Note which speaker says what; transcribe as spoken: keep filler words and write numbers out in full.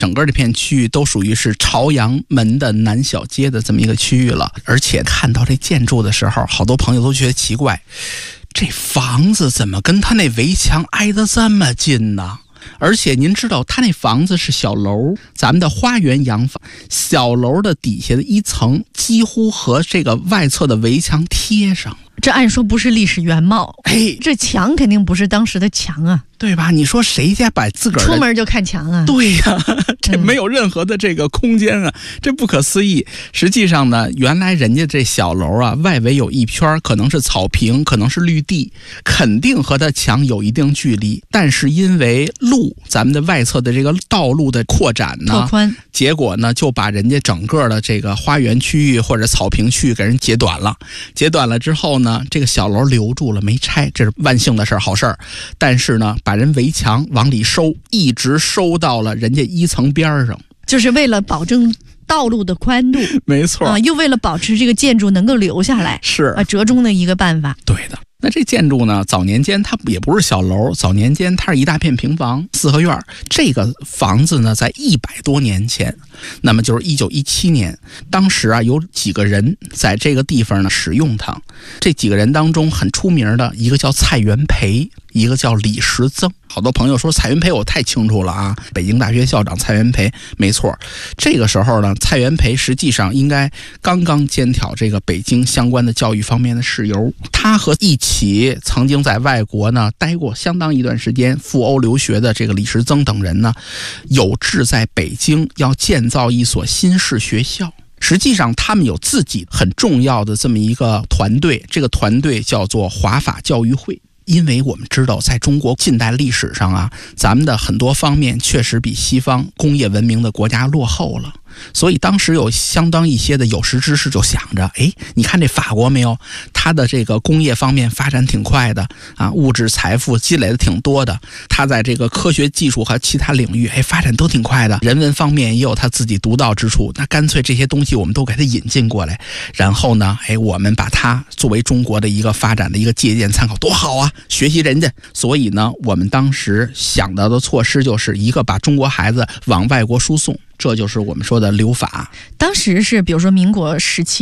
Speaker 1: 整个这片区域都属于是朝阳门的南小街的这么一个区域了。而且看到这建筑的时候，好多朋友都觉得奇怪，这房子怎么跟他那围墙挨得这么近呢？而且您知道他那房子是小楼，咱们的花园洋房，小楼的底下的一层几乎和这个外侧的围墙贴上，
Speaker 2: 这按说不是历史原貌，哎，这墙肯定不是当时的墙啊，
Speaker 1: 对吧？你说谁家把自个儿
Speaker 2: 出门就看墙啊？
Speaker 1: 对呀、啊，这没有任何的这个空间啊、嗯，这不可思议。实际上呢，原来人家这小楼啊，外围有一圈可能是草坪，可能是绿地，肯定和它墙有一定距离，但是因为路，咱们的外侧的这个道路的扩展呢，
Speaker 2: 拓宽，
Speaker 1: 结果呢就把人家整个的这个花园区域或者草坪区域给人截短了。截短了之后呢，这个小楼留住了，没拆，这是万幸的事儿，好事儿。但是呢，把人围墙往里收，一直收到了人家一层边上，
Speaker 2: 就是为了保证道路的宽度，
Speaker 1: 没错
Speaker 2: 啊，又为了保持这个建筑能够留下来，
Speaker 1: 是
Speaker 2: 啊，折中的一个办法。
Speaker 1: 对的。那这建筑呢，早年间它也不是小楼，早年间它是一大片平房四合院。这个房子呢，在一百多年前，那么就是一九一七年，当时啊有几个人在这个地方呢使用它。这几个人当中很出名的一个叫蔡元培，一个叫李时增。好多朋友说蔡元培我太清楚了啊，北京大学校长蔡元培，没错。这个时候呢，蔡元培实际上应该刚刚肩挑这个北京相关的教育方面的事由。他和一起曾经在外国呢待过相当一段时间赴欧留学的这个李时增等人呢，有志在北京要建造一所新式学校。实际上他们有自己很重要的这么一个团队，这个团队叫做华法教育会。因为我们知道在中国近代历史上啊，咱们的很多方面确实比西方工业文明的国家落后了，所以当时有相当一些的有识之士就想着，哎，你看这法国没有，它的这个工业方面发展挺快的啊，物质财富积累的挺多的，它在这个科学技术和其他领域哎发展都挺快的，人文方面也有它自己独到之处，那干脆这些东西我们都给它引进过来，然后呢，哎，我们把它作为中国的一个发展的一个借鉴参考，多好啊，学习人家。所以呢，我们当时想到的措施就是一个把中国孩子往外国输送，这就是我们说的留法。
Speaker 2: 当时是比如说民国时期